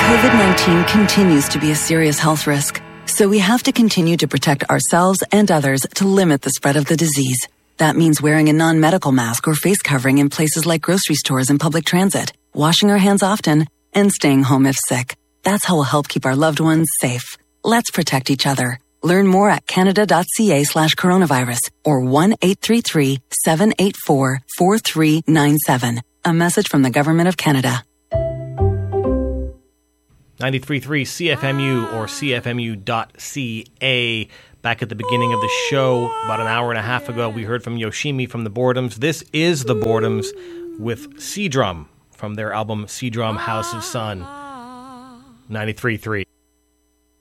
COVID-19 continues to be a serious health risk, so we have to continue to protect ourselves and others to limit the spread of the disease. That means wearing a non-medical mask or face covering in places like grocery stores and public transit, washing our hands often, and staying home if sick. That's how we'll help keep our loved ones safe. Let's protect each other. Learn more at canada.ca/coronavirus or 1-833-784-4397. A message from the Government of Canada. 93.3 CFMU or CFMU.ca. Back at the beginning of the show, about an hour and a half ago, we heard from Yoshimi from the Boredoms. This is the Boredoms with Sea Drum from their album Sea Drum House of Sun. 93.3.